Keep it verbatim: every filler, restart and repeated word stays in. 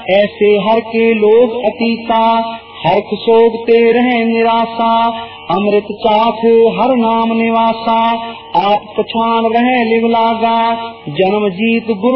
ऐसे हर के लोग अतीता, हर्ष सोगते रहे निराशा। अमृत चाख हर नाम निवासा, आप पछाण रहे लिव लागा। जन्म जीत गुरु